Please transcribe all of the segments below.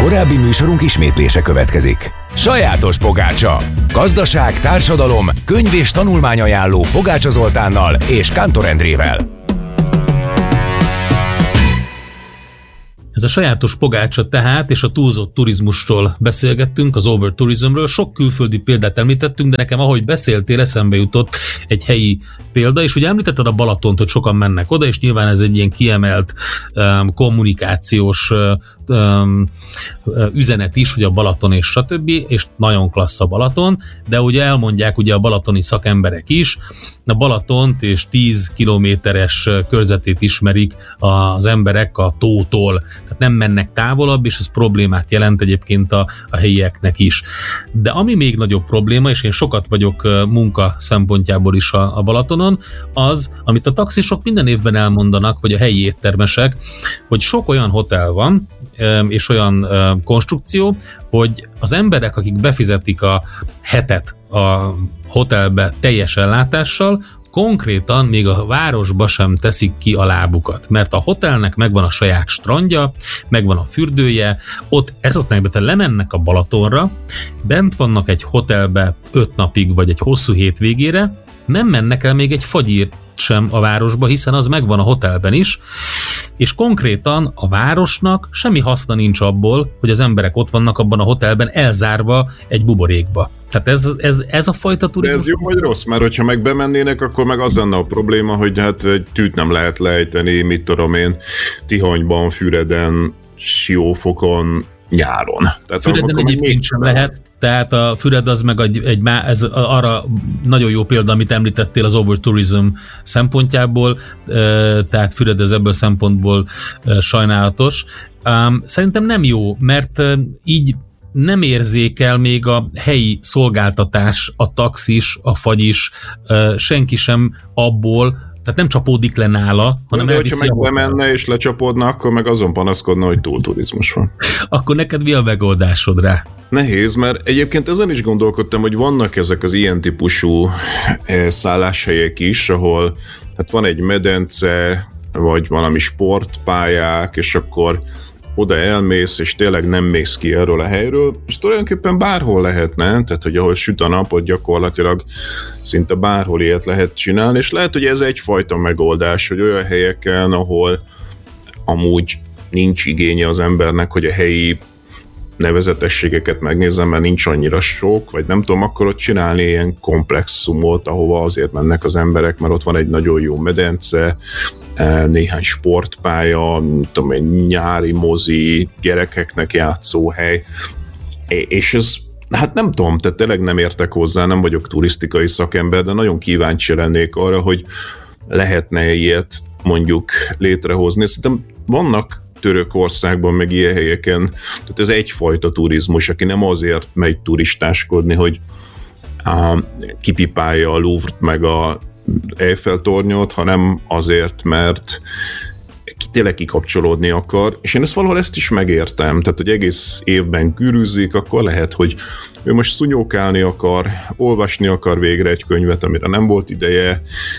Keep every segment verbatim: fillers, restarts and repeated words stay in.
Korábbi műsorunk ismétlése következik. Sajátos pogácsa. Gazdaság, társadalom, könyv és tanulmányajánló Pogácsa Zoltánnal és Kántor Endrével. Ez a sajátos pogácsa tehát, és a túlzott turizmusról beszélgettünk, az overtourismről. Sok külföldi példát említettünk, de nekem, ahogy beszéltél, eszembe jutott egy helyi példa, és ugye említetted a Balatont, hogy sokan mennek oda, és nyilván ez egy ilyen kiemelt um, kommunikációs um, üzenet is, hogy a Balaton és stb., és nagyon klassz a Balaton, de ugye elmondják ugye a balatoni szakemberek is, a Balatont és tíz kilométeres körzetét ismerik az emberek a tótól, tehát nem mennek távolabb, és ez problémát jelent egyébként a, a helyieknek is. De ami még nagyobb probléma, és én sokat vagyok munka szempontjából is a, a Balatonon, az, amit a taxisok minden évben elmondanak, vagy a helyi éttermesek, hogy sok olyan hotel van, és olyan konstrukció, hogy az emberek, akik befizetik a hetet a hotelbe teljes ellátással, konkrétan még a városba sem teszik ki a lábukat, mert a hotelnek megvan a saját strandja, megvan a fürdője, ott ez aztán te lemennek a Balatonra, bent vannak egy hotelbe öt napig, vagy egy hosszú hétvégére, nem mennek el még egy fagyírt sem a városba, hiszen az megvan a hotelben is, és konkrétan a városnak semmi haszna nincs abból, hogy az emberek ott vannak abban a hotelben elzárva egy buborékba. Tehát ez, ez, ez a fajta turizmus... De ez jó vagy rossz? Mert hogyha meg bemennének, akkor meg az lenne a probléma, hogy hát egy tűt nem lehet lejteni, mit tudom én, Tihanyban, Füreden, Siófokon, nyáron. Tehát Füreden egyébként sem lehet, tehát a Füred az meg egy, egy ez arra nagyon jó példa, amit említettél az overtourism szempontjából, tehát Füred ez ebből szempontból sajnálatos. Szerintem nem jó, mert így nem érzékel még a helyi szolgáltatás, a taxis, a fagyis, senki sem abból, tehát nem csapódik le nála, hanem de elviszi hogyha meg bemenne és lecsapódna, akkor meg azon panaszkodna, hogy túlturizmus van. Akkor neked mi a megoldásod rá? Nehéz, mert egyébként ezen is gondolkodtam, hogy vannak ezek az ilyen típusú szálláshelyek is, ahol hát van egy medence, vagy valami sportpályák, és akkor oda elmész, és tényleg nem mész ki erről a helyről, és tulajdonképpen bárhol lehetne, tehát hogy ahol süt a nap, ott gyakorlatilag szinte bárhol ilyet lehet csinálni, és lehet, hogy ez egyfajta megoldás, hogy olyan helyeken, ahol amúgy nincs igénye az embernek, hogy a helyi nevezetességeket megnézem, mert nincs annyira sok, vagy nem tudom, akkor ott csinálni ilyen komplexumot, ahova azért mennek az emberek, mert ott van egy nagyon jó medence, néhány sportpálya, tudom, egy nyári mozi, gyerekeknek játszóhely, és ez, hát nem tudom, tehát tényleg nem értek hozzá, nem vagyok turisztikai szakember, de nagyon kíváncsi lennék arra, hogy lehetne ilyet mondjuk létrehozni. Szerintem vannak Törökországban, meg ilyen helyeken, tehát ez egyfajta turizmus, aki nem azért megy turistáskodni, hogy á, kipipálja a Louvre-t meg a Eiffel-tornyot, hanem azért, mert ki tényleg kikapcsolódni akar, és én ezt valahol ezt is megértem, tehát hogy egész évben gürűzik, akkor lehet, hogy ő most szunyókálni akar, olvasni akar végre egy könyvet, amire nem volt ideje,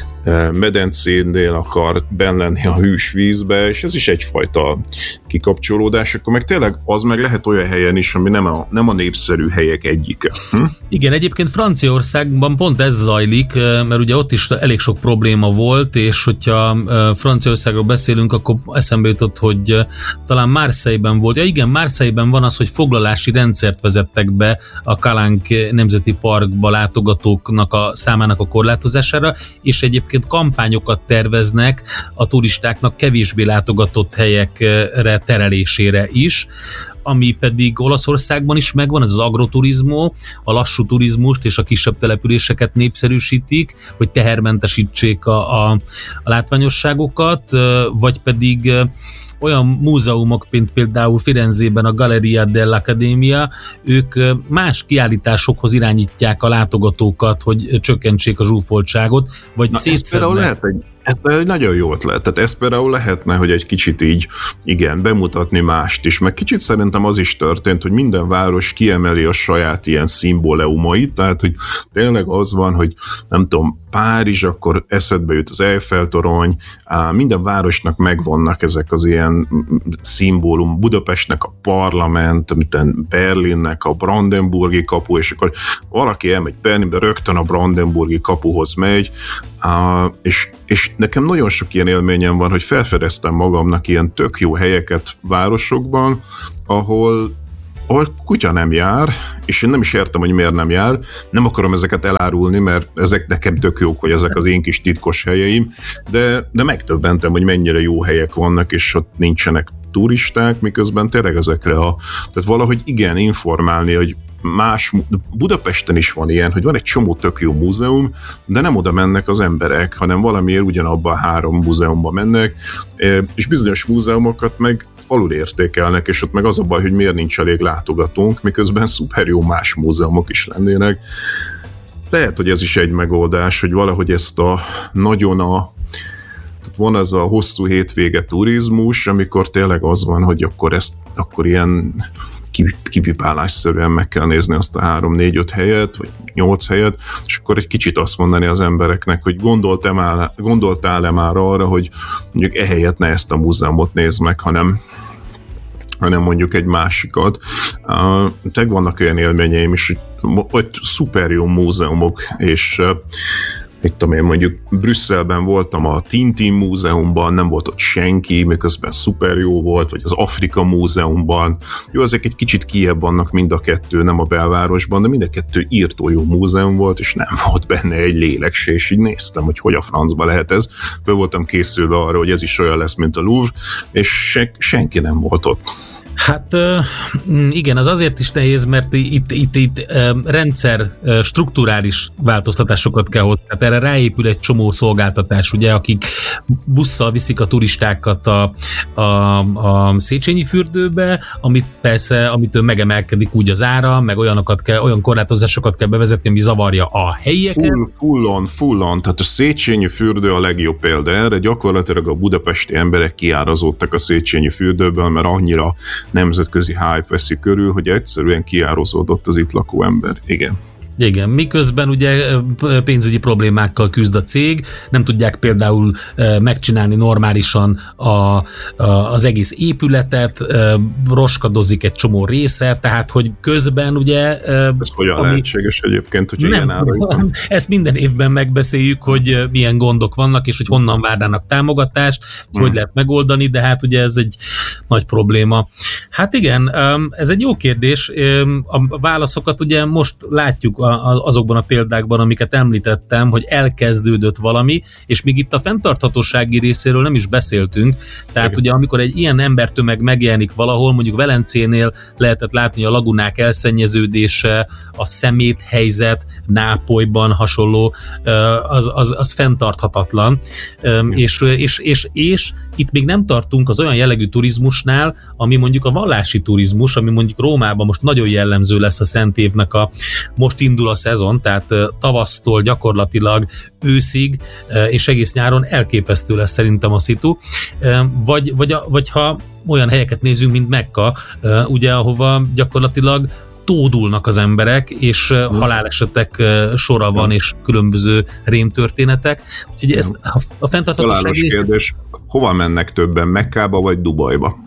medencénél akar benn lenni a hűs vízbe, és ez is egyfajta kikapcsolódás, akkor meg tényleg az meg lehet olyan helyen is, ami nem a, nem a népszerű helyek egyike. Hm? Igen, egyébként Franciaországban pont ez zajlik, mert ugye ott is elég sok probléma volt, és hogyha Franciaországról beszélünk, akkor eszembe jutott, hogy talán Marseille-ben volt. Ja igen, Marseille-ben van az, hogy foglalási rendszert vezettek be a Calanque Nemzeti Parkba látogatóknak a számának a korlátozására, és egyébként kampányokat terveznek a turistáknak kevésbé látogatott helyekre terelésére is, ami pedig Olaszországban is megvan, ez az agroturizmó, a lassú turizmust és a kisebb településeket népszerűsítik, hogy tehermentesítsék a, a, a látványosságokat, vagy pedig olyan múzeumok, mint például Firenzében a Galleria dell'Accademia, ők más kiállításokhoz irányítják a látogatókat, hogy csökkentsék a zsúfoltságot, vagy szétszednek. Ez egy nagyon jó ötlet. Tehát ez például lehetne, hogy egy kicsit így, igen, bemutatni mást is, meg kicsit szerintem az is történt, hogy minden város kiemeli a saját ilyen szimbóleumait, tehát hogy tényleg az van, hogy nem tudom, Párizs, akkor eszedbe jut az Eiffel-torony, minden városnak megvannak ezek az ilyen szimbólum, Budapestnek a parlament, Berlinnek a Brandenburgi kapu, és akkor valaki elmegy Berlinbe, rögtön a Brandenburgi kapuhoz megy, és, és nekem nagyon sok ilyen élményem van, hogy felfedeztem magamnak ilyen tök jó helyeket városokban, ahol ahol kutya nem jár, és én nem is értem, hogy miért nem jár. Nem akarom ezeket elárulni, mert ezek nekem tök jók, hogy ezek az én kis titkos helyeim, de, de megdöbbentem, hogy mennyire jó helyek vannak, és ott nincsenek turisták, miközben tényleg ezekre a... Tehát valahogy igen, informálni, hogy más, Budapesten is van ilyen, hogy van egy csomó tök jó múzeum, de nem oda mennek az emberek, hanem valamiért ugyanabban a három múzeumban mennek, és bizonyos múzeumokat meg alul értékelnek, és ott meg az a baj, hogy miért nincs elég látogatónk, miközben szuper jó más múzeumok is lennének. Lehet, hogy ez is egy megoldás, hogy valahogy ezt a nagyon a van az a hosszú hétvége turizmus, amikor tényleg az van, hogy akkor ezt, akkor ilyen kipipálásszerűen meg kell nézni azt a három, négy, öt helyet, vagy nyolc helyet, és akkor egy kicsit azt mondani az embereknek, hogy gondoltál már, gondoltál-e már arra, hogy mondjuk ehelyett ne ezt a múzeumot nézd meg, hanem hanem mondjuk egy másikat. Uh, Teg vannak olyan élményeim is, hogy, hogy szuper jó múzeumok, és uh, mit tudom én, mondjuk Brüsszelben voltam a Tintin múzeumban, nem volt ott senki, miközben szuper jó volt, vagy az Afrika múzeumban. Jó, ezek egy kicsit kijebb vannak mind a kettő, nem a belvárosban, de mind a kettő írtó jó múzeum volt, és nem volt benne egy lélek se, és így néztem, hogy hogy a francba lehet ez. Föl voltam készülve arra, hogy ez is olyan lesz, mint a Louvre, és se, senki nem volt ott. Hát igen, az azért is nehéz, mert itt, itt, itt rendszer, strukturális változtatásokat kell hozni. Tehát erre ráépül egy csomó szolgáltatás, ugye, akik busszal viszik a turistákat a, a, a Széchenyi fürdőbe, amit persze, amitől megemelkedik úgy az ára, meg olyanokat kell, olyan korlátozásokat kell bevezetni, ami zavarja a helyieket. Full, full-on, full-on, tehát a Széchenyi fürdő a legjobb példa erre, gyakorlatilag a budapesti emberek kiárazódtak a Széchenyi fürdőből, mert annyira nemzetközi hype veszi körül, hogy egyszerűen kiározódott az itt lakó ember. Igen. Igen, miközben ugye pénzügyi problémákkal küzd a cég, nem tudják például megcsinálni normálisan a, a, az egész épületet, roskadozik egy csomó része, tehát hogy közben ugye... Ez hogyan ami, lehetséges egyébként, hogy ilyen áraikon? Ezt minden évben megbeszéljük, hogy milyen gondok vannak, és hogy honnan várnának támogatást, hogy hmm. hogy lehet megoldani, de hát ugye ez egy nagy probléma. Hát igen, ez egy jó kérdés, a válaszokat ugye most látjuk azokban a példákban, amiket említettem, hogy elkezdődött valami, és még itt a fenntarthatósági részéről nem is beszéltünk, tehát igen. Ugye amikor egy ilyen embertömeg megjelenik valahol, mondjuk Velencénél lehetett látni a lagunák elszennyeződése, a szeméthelyzet, Nápolyban hasonló, az, az, az fenntarthatatlan, és, és, és, és itt még nem tartunk az olyan jellegű turizmusnál, ami mondjuk a vallási turizmus, ami mondjuk Rómában most nagyon jellemző lesz a Szent Évnek a most indul a szezon, tehát tavasztól gyakorlatilag őszig, és egész nyáron elképesztő lesz szerintem a szitu. Vagy, vagy, vagy ha olyan helyeket nézünk, mint Mekka, ugye, ahova gyakorlatilag tódulnak az emberek, és hmm. halálesetek sora van, és különböző rémtörténetek. Úgyhogy ezt a, a fenntarthatóság... Találós kérdés, hova mennek többen, Mekkába vagy Dubajba?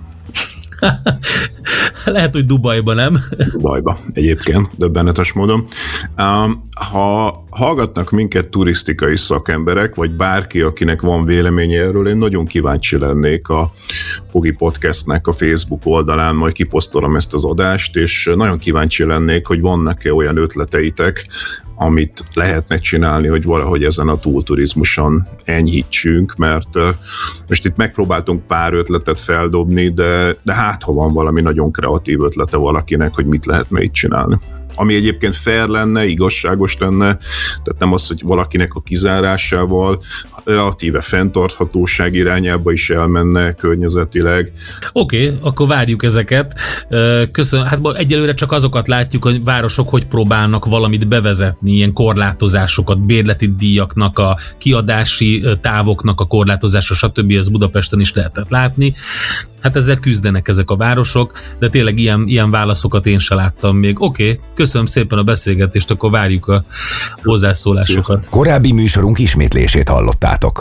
Lehet, hogy Dubajba, nem? Dubajba, egyébként, döbbenetes módon. Ha hallgatnak minket turisztikai szakemberek, vagy bárki, akinek van véleménye erről, én nagyon kíváncsi lennék a Pogi Podcastnek a Facebook oldalán, majd kiposztolom ezt az adást, és nagyon kíváncsi lennék, hogy vannak-e olyan ötleteitek, amit lehetne csinálni, hogy valahogy ezen a túlturizmuson enyhítsünk, mert uh, most itt megpróbáltunk pár ötletet feldobni, de, de hát ha van valami nagyon kreatív ötlete valakinek, hogy mit lehetne itt csinálni. Ami egyébként fair lenne, igazságos lenne, tehát nem az, hogy valakinek a kizárásával relatíve fenntarthatóság irányába is elmenne környezetileg. Oké, okay, akkor várjuk ezeket. Köszönöm. Hát egyelőre csak azokat látjuk, hogy városok hogy próbálnak valamit bevezetni, ilyen korlátozásokat, bérleti díjaknak, a kiadási távoknak a korlátozása, stb. Ez Budapesten is lehetett látni. Hát ezzel küzdenek ezek a városok, de tényleg ilyen, ilyen válaszokat én se láttam még. Oké, okay, köszönöm szépen a beszélgetést, akkor várjuk a hozzászólásokat. Korábbi műsorunk ismétlését hallottátok.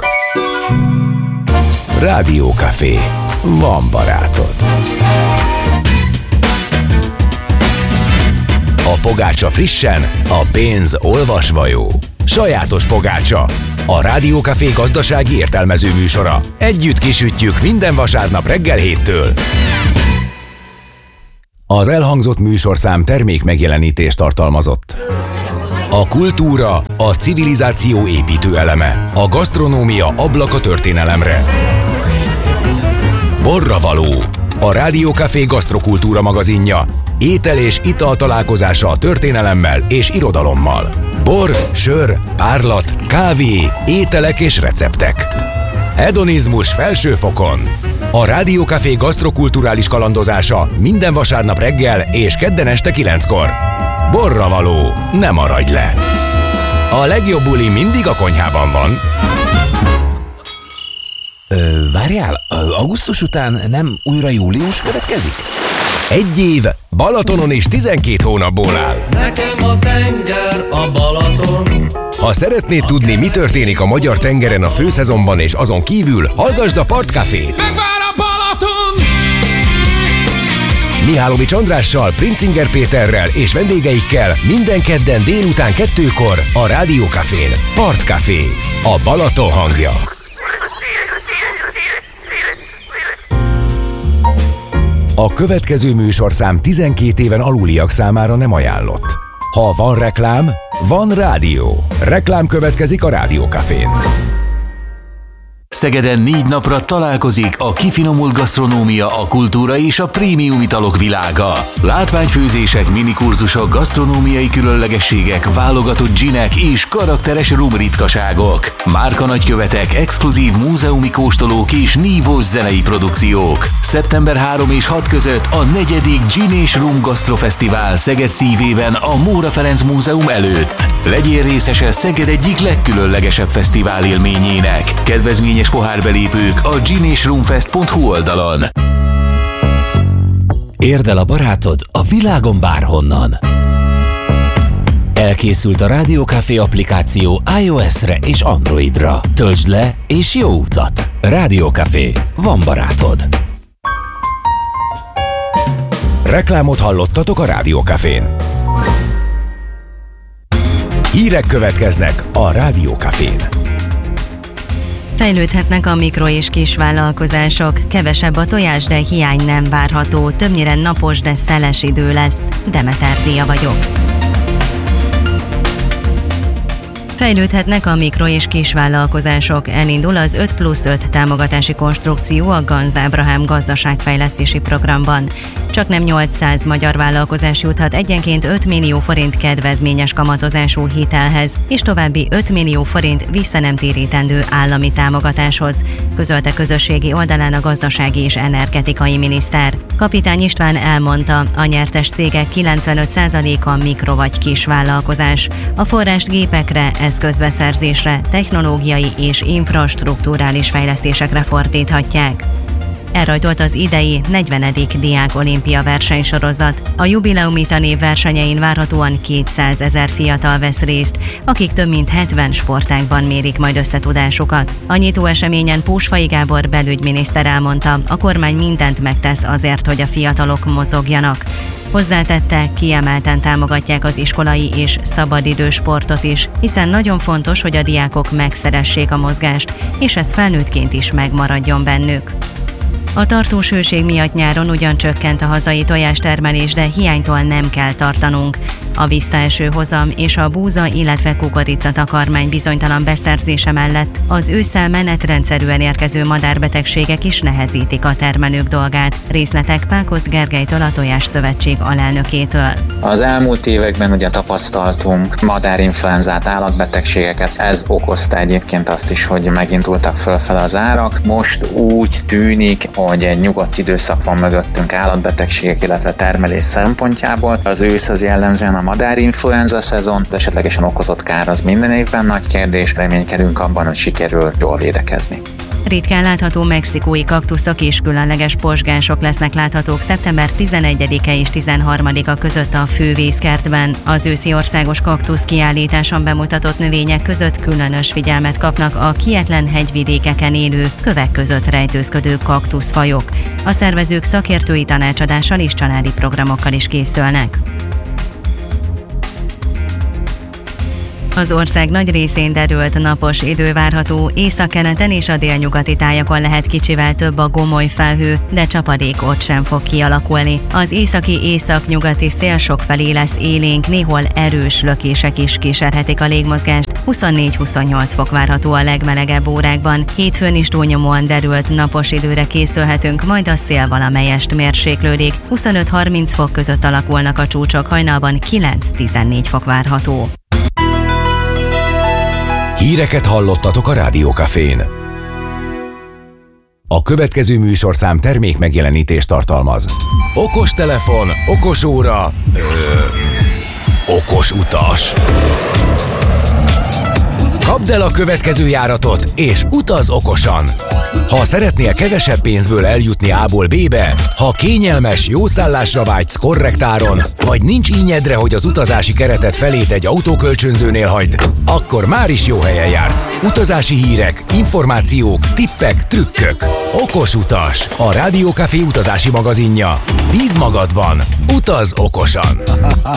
Rádió Café. Van barátod. A pogácsa frissen, a pénz olvasva jó. Sajátos pogácsa. A Rádió Café gazdasági értelmező műsora. Együtt kisütjük minden vasárnap reggel héttől. Az elhangzott műsorszám termék megjelenítést tartalmazott. A kultúra, a civilizáció építő eleme. A gasztronómia ablak a történelemre. Borravaló. A Rádió Café gasztrokultúra magazinja. Étel és ital találkozása a történelemmel és irodalommal. Bor, sör, párlat, kávé, ételek és receptek. Hedonizmus felső fokon. A Rádió Café gasztrokulturális kalandozása minden vasárnap reggel és kedden este kilenckor. Borravaló, ne maradj le! A legjobb buli mindig a konyhában van. Ö, várjál, augusztus után nem újra július következik? Egy év Balatonon is tizenkét hónapból áll. Nekem a tenger a Balaton. Ha szeretnéd tudni, mi történik a magyar tengeren a főszezonban és azon kívül, hallgasd a Partcafét. Megvár a Balaton! Mihálovics Andrással, Princinger Péterrel és vendégeikkel minden kedden délután kettőkor a Rádió Cafén. Partcafé. A Balaton hangja. A következő műsorszám tizenkét éven aluliak számára nem ajánlott. Ha van reklám, van rádió. Reklám következik a Rádió Cafén. Szegeden négy napra találkozik a kifinomult gasztronómia, a kultúra és a prémium italok világa. Látványfőzések, minikurzusok, gasztronómiai különlegességek, válogatott ginek és karakteres rum ritkaságok. Márka nagykövetek, exkluzív múzeumi kóstolók és nívós zenei produkciók. szeptember harmadika és hatodika között a negyedik Gin és Rum Gasztrofesztivál Szeged szívében a Móra Ferenc Múzeum előtt. Legyél részese Szeged egyik legkülönlegesebb fesztivál élményének. Kedvezményes pohárbelépők a gin és rumfest pont hu oldalon. Érd el a barátod a világon bárhonnan. Elkészült a Rádió Café applikáció iOS-re és Androidra. Töltsd le és jó utat! Rádió Café. Van barátod. Reklámot hallottatok a Rádió Cafén. Hírek következnek a Rádió Cafén. Fejlődhetnek a mikro- és kisvállalkozások, kevesebb a tojás, de hiány nem várható, többnyire napos, de szeles idő lesz. Demeter Díja vagyok. Fejlődhetnek a mikro- és kisvállalkozások. Elindul az öt plusz öt támogatási konstrukció a Ganz Ábrahám gazdaságfejlesztési programban. Csaknem nyolcszáz magyar vállalkozás juthat egyenként öt millió forint kedvezményes kamatozású hitelhez, és további öt millió forint visszanemtérítendő állami támogatáshoz, közölte közösségi oldalán a gazdasági és energetikai miniszter. Kapitány István elmondta, a nyertes cégek kilencvenöt százaléka mikro- vagy kisvállalkozás. A forrást gépekre, eszközbeszerzésre, technológiai és infrastrukturális fejlesztésekre fordíthatják. Elrajtolt az idei negyvenedik Diák Olimpia versenysorozat. A jubileumi tanév versenyein várhatóan kétszázezer fiatal vesz részt, akik több mint hetven sportágban mérik majd összetudásukat. A nyitó eseményen Pósfai Gábor belügyminiszter elmondta, a kormány mindent megtesz azért, hogy a fiatalok mozogjanak. Hozzátette, kiemelten támogatják az iskolai és szabadidős sportot is, hiszen nagyon fontos, hogy a diákok megszeressék a mozgást, és ez felnőttként is megmaradjon bennük. A tartós hőség miatt nyáron ugyan csökkent a hazai tojástermelés, de hiánytól nem kell tartanunk. A visszaeső hozam és a búza, illetve kukorica takarmány bizonytalan beszerzése mellett az ősszel menetrendszerűen érkező madárbetegségek is nehezítik a termelők dolgát. Részletek Pákozd Gergelytől, a Tojás Szövetség alelnökétől. Az elmúlt években ugye tapasztaltunk madárinfluenzát, állatbetegségeket, ez okozta egyébként azt is, hogy megindultak fölfele az árak. Most úgy tűnik, hogy egy nyugodt időszak van mögöttünk állatbetegségek, illetve termelés szempontjából. Az ősz az jellemzően a madárinfluenza szezon, esetlegesen okozott kár az minden évben nagy kérdés, reménykedünk abban, hogy sikerül jól védekezni. Ritkán látható mexikói kaktuszok és különleges pozsgások lesznek láthatók szeptember tizenegyedike és tizenharmadika között a Fővészkertben. Az őszi országos kaktusz kiállításon bemutatott növények között különös figyelmet kapnak a kietlen hegyvidékeken élő, kövek között rejtőzködő kaktuszfajok. A szervezők szakértői tanácsadással és családi programokkal is készülnek. Az ország nagy részén derült napos idő várható, északkeleten és a délnyugati tájakon lehet kicsivel több a gomoly felhő, de csapadék ott sem fog kialakulni. Az északi északnyugati szél sokfelé lesz élénk, néhol erős lökések is kísérhetik a légmozgást. huszonnégy-huszonnyolc fok várható a legmelegebb órákban. Hétfőn is túlnyomóan derült napos időre készülhetünk, majd a szél valamelyest mérséklődik. huszonöt-harminc fok között alakulnak a csúcsok, hajnalban kilenc-tizennégy fok várható. Híreket hallottatok a Rádió Cafén. A következő műsorszám termék megjelenítést tartalmaz. Okos telefon, okos óra, ö, okos utas. Kapd el a következő járatot, és utaz okosan! Ha szeretnél kevesebb pénzből eljutni A-ból B-be, ha kényelmes, jó szállásra vágysz korrekt áron, vagy nincs ínyedre, hogy az utazási keretet felét egy autókölcsönzőnél hagyd, akkor már is jó helyen jársz. Utazási hírek, információk, tippek, trükkök. Okos utas, a Rádió Café utazási magazinja. Bíz magadban, utaz okosan!